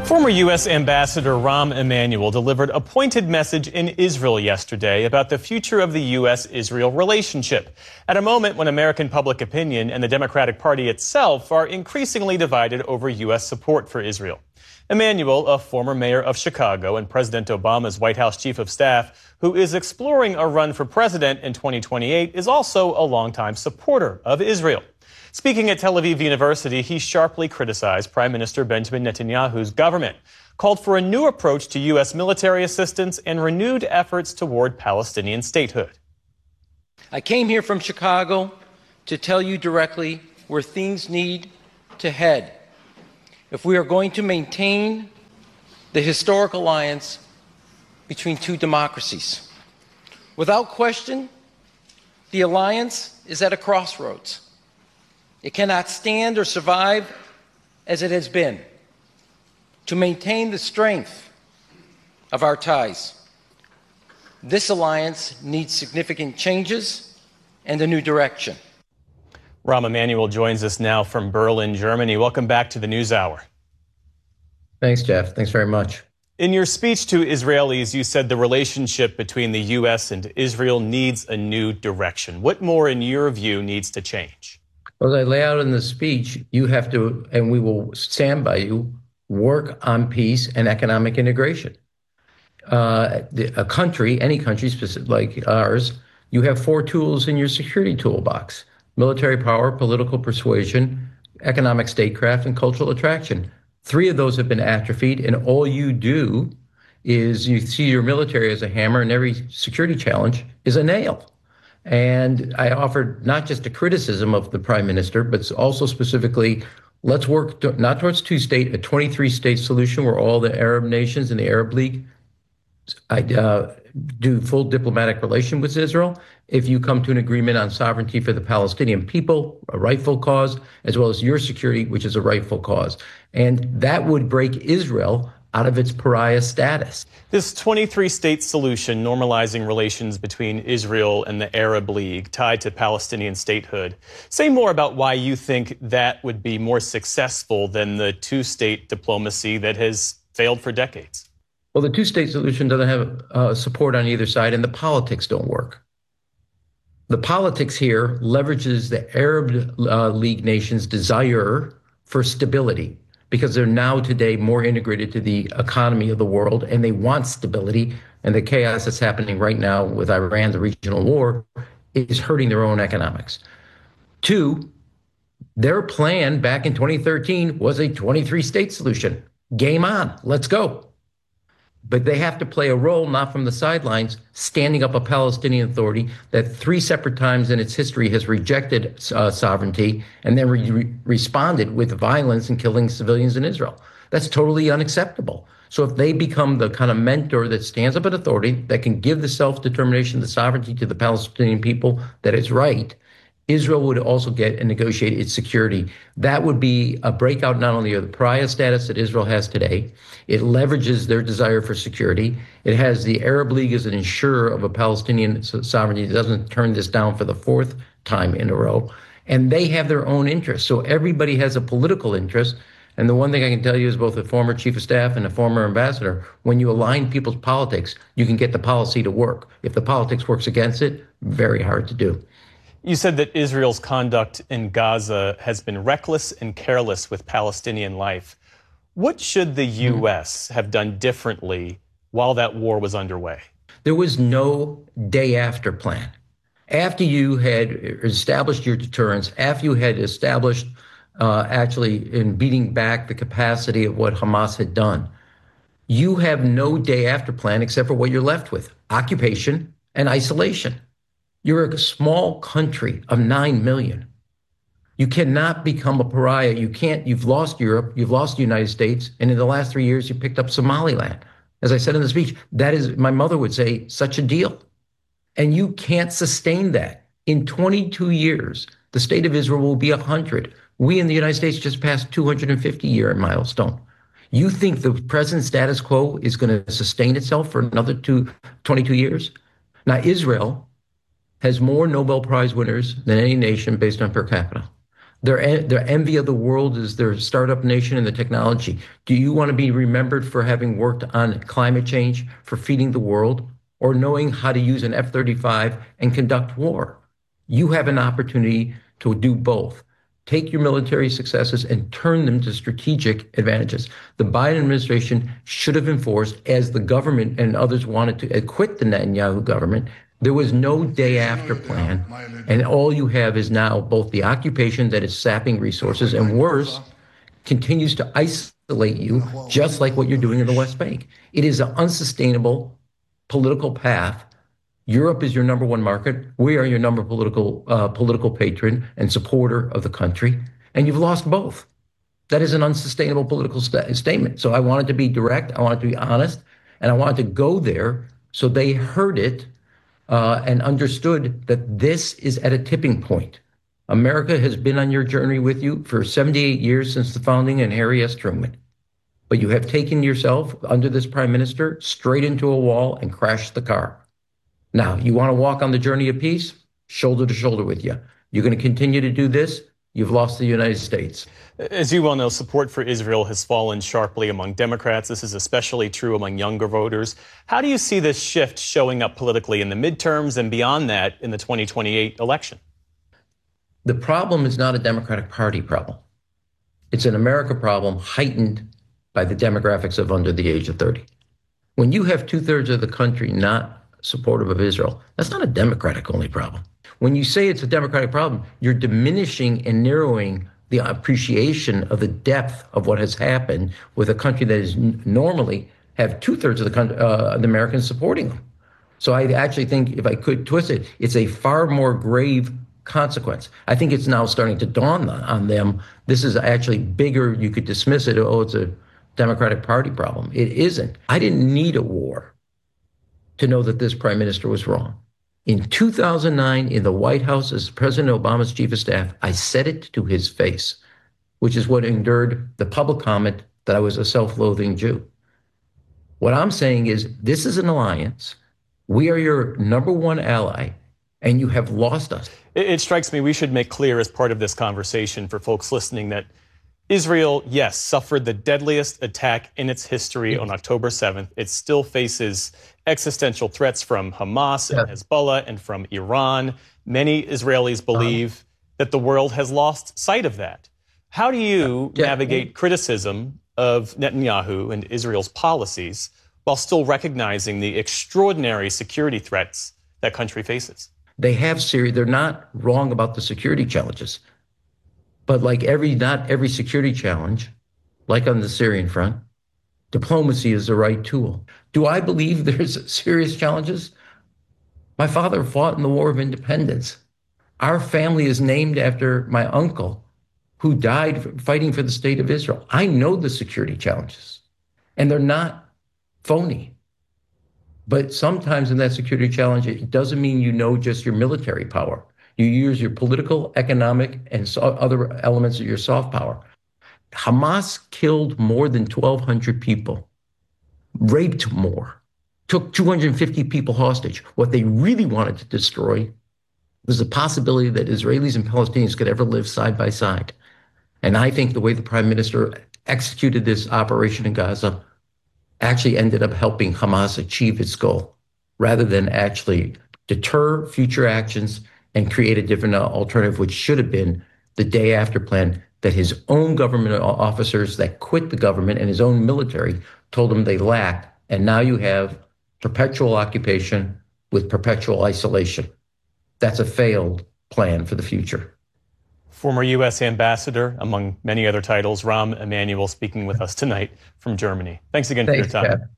Former U.S. Ambassador Rahm Emanuel delivered a pointed message in Israel yesterday about the future of the U.S.-Israel relationship at a moment when American public opinion and the Democratic Party itself are increasingly divided over U.S. support for Israel. Emanuel, a former mayor of Chicago and President Obama's White House chief of staff, who is exploring a run for president in 2028, is also a longtime supporter of Israel. Speaking at Tel Aviv University, he sharply criticized Prime Minister Benjamin Netanyahu's government, called for a new approach to U.S. military assistance and renewed efforts toward Palestinian statehood. I came here from Chicago to tell you directly where things need to head if we are going to maintain the historic alliance between two democracies. Without question, the alliance is at a crossroads. It cannot stand or survive as it has been. To maintain the strength of our ties, this alliance needs significant changes and a new direction. Rahm Emanuel joins us now from Berlin, Germany. Welcome back to the NewsHour. Thanks, Jeff. Thanks very much. In your speech to Israelis, you said the relationship between the U.S. and Israel needs a new direction. What more, in your view, needs to change? Well, as I lay out in the speech, you have to, and we will stand by you, work on peace and economic integration. A country, any country like ours, you have four tools in your security toolbox: military power, political persuasion, economic statecraft, and cultural attraction. Three of those have been atrophied, and all you do is you see your military as a hammer, and every security challenge is a nail. And I offered not just a criticism of the prime minister, but also specifically, let's work not towards two-state, a 23-state solution where all the Arab nations and the Arab League do full diplomatic relation with Israel. If you come to an agreement on sovereignty for the Palestinian people, a rightful cause, as well as your security, which is a rightful cause. And that would break Israel out of its pariah status. This 23-state solution normalizing relations between Israel and the Arab League tied to Palestinian statehood. Say more about why you think that would be more successful than the two-state diplomacy that has failed for decades. Well, the two-state solution doesn't have support on either side, and the politics don't work. The politics here leverages the Arab League nations' desire for stability, because they're now today more integrated to the economy of the world, and they want stability. And the chaos that's happening right now with Iran, the regional war, is hurting their own economics. Two, their plan back in 2013 was a 23-state solution. Game on, let's go. But they have to play a role, not from the sidelines, standing up a Palestinian Authority that three separate times in its history has rejected sovereignty and then responded with violence and killing civilians in Israel. That's totally unacceptable. So if they become the kind of mentor that stands up an authority that can give the self-determination, the sovereignty to the Palestinian people that is right, Israel would also get and negotiate its security. That would be a breakout not only of the pariah status that Israel has today, it leverages their desire for security. It has the Arab League as an insurer of a Palestinian sovereignty that doesn't turn this down for the fourth time in a row. And they have their own interests. So everybody has a political interest. And the one thing I can tell you is both a former chief of staff and a former ambassador, when you align people's politics, you can get the policy to work. If the politics works against it, very hard to do. You said that Israel's conduct in Gaza has been reckless and careless with Palestinian life. What should the U.S. have done differently while that war was underway? There was no day after plan. After you had established your deterrence, after you had established actually in beating back the capacity of what Hamas had done, you have no day after plan except for what you're left with: occupation and isolation. You're a small country of 9 million. You cannot become a pariah. You've lost Europe, you've lost the United States, and in the last 3 years, you picked up Somaliland. As I said in the speech, that is, my mother would say, such a deal. And you can't sustain that. In 22 years, the state of Israel will be 100. We in the United States just passed 250-year milestone. You think the present status quo is going to sustain itself for another 22 years? Now, Israel has more Nobel Prize winners than any nation based on per capita. Their envy of the world is their startup nation and the technology. Do you want to be remembered for having worked on climate change, for feeding the world, or knowing how to use an F-35 and conduct war? You have an opportunity to do both. Take your military successes and turn them to strategic advantages. The Biden administration should have enforced, as the government and others wanted to acquit the Netanyahu government. There was no day after plan. And all you have is now both the occupation that is sapping resources and worse, continues to isolate you, just like what you're doing in the West Bank. It is an unsustainable political path. Europe is your number one market. We are your number political patron and supporter of the country. And you've lost both. That is an unsustainable political statement. So I wanted to be direct. I wanted to be honest. And I wanted to go there so they heard it and understood that this is at a tipping point. America has been on your journey with you for 78 years since the founding and Harry S. Truman. But you have taken yourself, under this prime minister, straight into a wall and crashed the car. Now, you want to walk on the journey of peace? Shoulder to shoulder with you. You're going to continue to do this? You've lost the United States. As you well know, support for Israel has fallen sharply among Democrats. This is especially true among younger voters. How do you see this shift showing up politically in the midterms and beyond that in the 2028 election? The problem is not a Democratic Party problem. It's an America problem heightened by the demographics of under the age of 30. When you have 2/3 of the country not supportive of Israel, that's not a Democratic only problem. When you say it's a Democratic problem, you're diminishing and narrowing the appreciation of the depth of what has happened with a country that is normally have 2/3 of the Americans supporting them. So I actually think, if I could twist it, it's a far more grave consequence. I think it's now starting to dawn on them. This is actually bigger. You could dismiss it. Oh, it's a Democratic Party problem. It isn't. I didn't need a war to know that this prime minister was wrong. In 2009, in the White House, as President Obama's chief of staff, I said it to his face, which is what endured the public comment that I was a self-loathing Jew. What I'm saying is, this is an alliance. We are your number one ally, and you have lost us. It strikes me we should make clear as part of this conversation for folks listening that Israel, yes, suffered the deadliest attack in its history on October 7th. It still faces existential threats from Hamas and Hezbollah and from Iran. Many Israelis believe that the world has lost sight of that. How do you navigate criticism of Netanyahu and Israel's policies while still recognizing the extraordinary security threats that country faces? They have Syria. They're not wrong about the security challenges. But like not every security challenge, like on the Syrian front, diplomacy is the right tool. Do I believe there's serious challenges? My father fought in the War of Independence. Our family is named after my uncle who died fighting for the state of Israel. I know the security challenges, and they're not phony. But sometimes in that security challenge, it doesn't mean you know just your military power. You use your political, economic, and other elements of your soft power. Hamas killed more than 1,200 people, raped more, took 250 people hostage. What they really wanted to destroy was the possibility that Israelis and Palestinians could ever live side by side. And I think the way the prime minister executed this operation in Gaza actually ended up helping Hamas achieve its goal, rather than actually deter future actions and create a different alternative, which should have been the day after plan that his own government officers that quit the government and his own military told him they lacked. And now you have perpetual occupation with perpetual isolation. That's a failed plan for the future. Former U.S. Ambassador, among many other titles, Rahm Emanuel, speaking with us tonight from Germany. Thanks again for your time. Pat.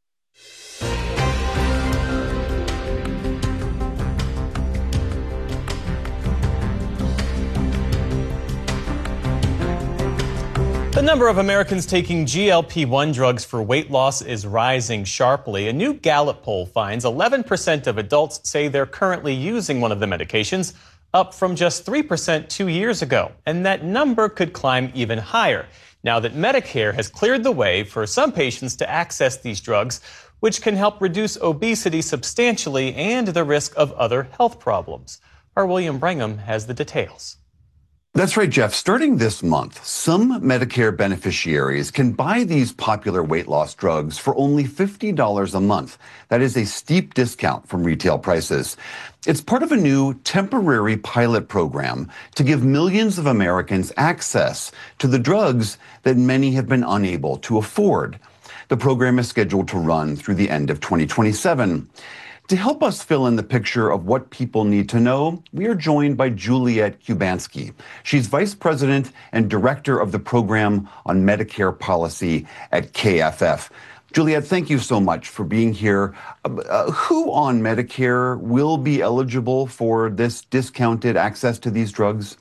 The number of Americans taking GLP-1 drugs for weight loss is rising sharply. A new Gallup poll finds 11% of adults say they're currently using one of the medications, up from just 3% 2 years ago. And that number could climb even higher now that Medicare has cleared the way for some patients to access these drugs, which can help reduce obesity substantially and the risk of other health problems. Our William Brangham has the details. That's right, Jeff. Starting this month, some Medicare beneficiaries can buy these popular weight loss drugs for only $50 a month. That is a steep discount from retail prices. It's part of a new temporary pilot program to give millions of Americans access to the drugs that many have been unable to afford. The program is scheduled to run through the end of 2027. To help us fill in the picture of what people need to know, we are joined by Juliet Kubanski. She's Vice President and Director of the Program on Medicare Policy at KFF. Juliet, thank you so much for being here. Who on Medicare will be eligible for this discounted access to these drugs?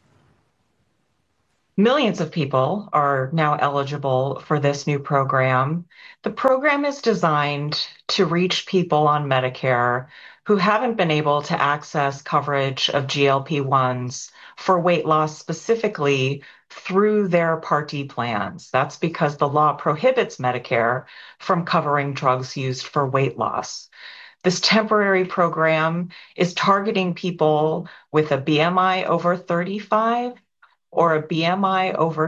Millions of people are now eligible for this new program. The program is designed to reach people on Medicare who haven't been able to access coverage of GLP-1s for weight loss specifically through their Part D plans. That's because the law prohibits Medicare from covering drugs used for weight loss. This temporary program is targeting people with a BMI over 35 or a BMI over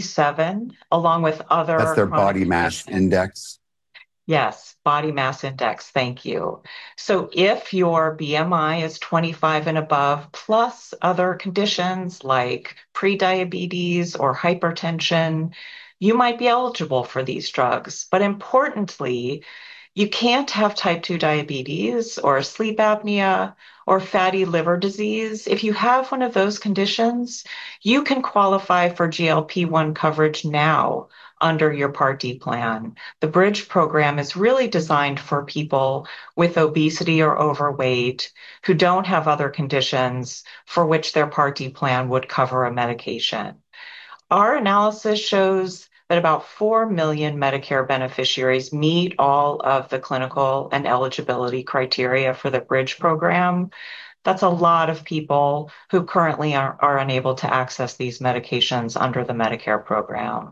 27, along with other That's their chronic body mass conditions. index. Yes, body mass index. Thank you. So if your BMI is 25 and above, plus other conditions like prediabetes or hypertension, you might be eligible for these drugs. But importantly, you can't have type 2 diabetes or sleep apnea or fatty liver disease. If you have one of those conditions, you can qualify for GLP-1 coverage now under your Part D plan. The Bridge program is really designed for people with obesity or overweight who don't have other conditions for which their Part D plan would cover a medication. Our analysis shows that about 4 million Medicare beneficiaries meet all of the clinical and eligibility criteria for the Bridge program. That's a lot of people who currently are unable to access these medications under the Medicare program.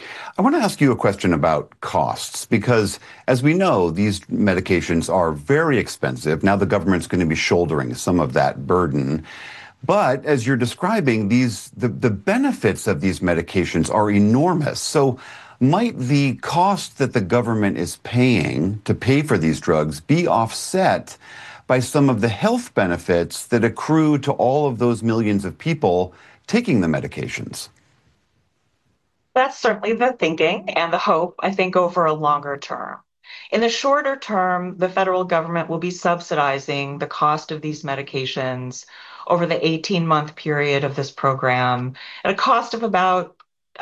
I want to ask you a question about costs, because as we know, these medications are very expensive. Now the government's going to be shouldering some of that burden. But as you're describing, the benefits of these medications are enormous. So might the cost that the government is paying to pay for these drugs be offset by some of the health benefits that accrue to all of those millions of people taking the medications? That's certainly the thinking and the hope, I think, over a longer term. In the shorter term, the federal government will be subsidizing the cost of these medications over the 18-month period of this program at a cost of about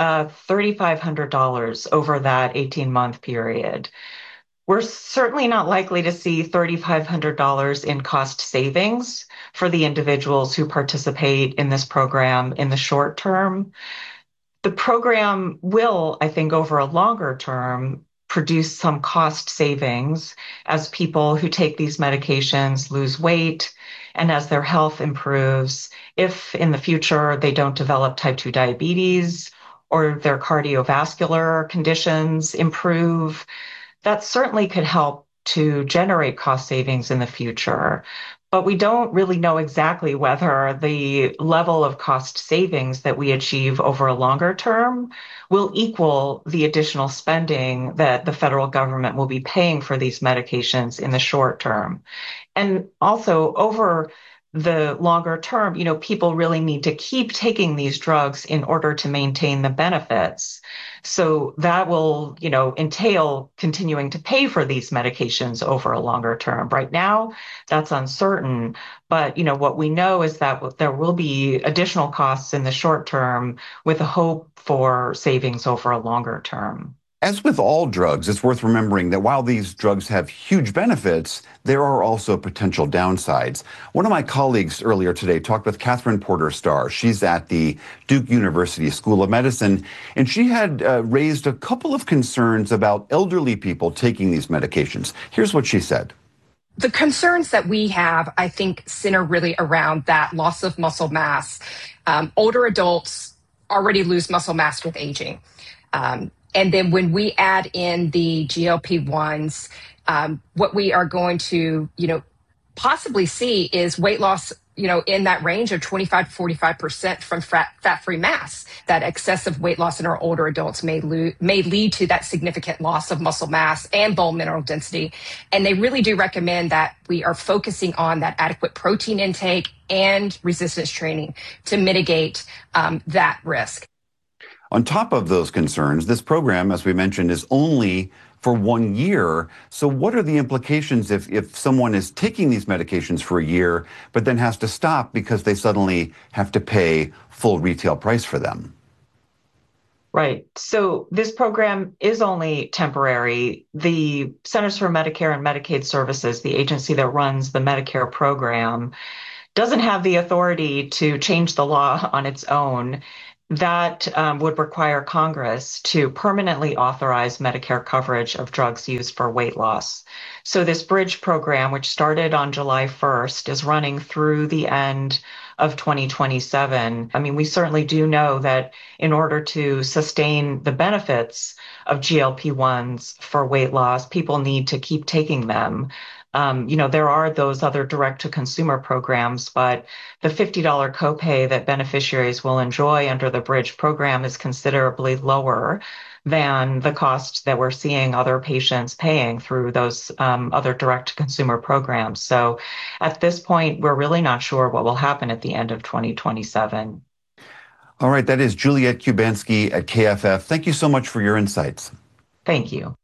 $3,500 over that 18-month period. We're certainly not likely to see $3,500 in cost savings for the individuals who participate in this program in the short term. The program will, I think, over a longer term, produce some cost savings as people who take these medications lose weight and as their health improves. If in the future they don't develop type 2 diabetes or their cardiovascular conditions improve, that certainly could help to generate cost savings in the future. But we don't really know exactly whether the level of cost savings that we achieve over a longer term will equal the additional spending that the federal government will be paying for these medications in the short term. And also over the longer term, people really need to keep taking these drugs in order to maintain the benefits. So that will, entail continuing to pay for these medications over a longer term. Right now, that's uncertain. But, what we know is that there will be additional costs in the short term with a hope for savings over a longer term. As with all drugs, it's worth remembering that while these drugs have huge benefits, there are also potential downsides. One of my colleagues earlier today talked with Catherine Porter Starr. She's at the Duke University School of Medicine, and she had raised a couple of concerns about elderly people taking these medications. Here's what she said. The concerns that we have, I think, center really around that loss of muscle mass. Older adults already lose muscle mass with aging. And then when we add in the GLP-1s, what we are going to, possibly see is weight loss, in that range of 25 to 45% from fat-free mass. That excessive weight loss in our older adults may lead to that significant loss of muscle mass and bone mineral density. And they really do recommend that we are focusing on that adequate protein intake and resistance training to mitigate that risk. On top of those concerns, this program, as we mentioned, is only for 1 year. So what are the implications if someone is taking these medications for a year, but then has to stop because they suddenly have to pay full retail price for them? Right. So this program is only temporary. The Centers for Medicare and Medicaid Services, the agency that runs the Medicare program, doesn't have the authority to change the law on its own. That would require Congress to permanently authorize Medicare coverage of drugs used for weight loss. So this bridge program, which started on July 1st, is running through the end of 2027. I mean, we certainly do know that in order to sustain the benefits of GLP-1s for weight loss, people need to keep taking them. There are those other direct-to-consumer programs, but the $50 copay that beneficiaries will enjoy under the Bridge program is considerably lower than the cost that we're seeing other patients paying through those other direct-to-consumer programs. So at this point, we're really not sure what will happen at the end of 2027. All right, that is Juliette Kubanski at KFF. Thank you so much for your insights. Thank you.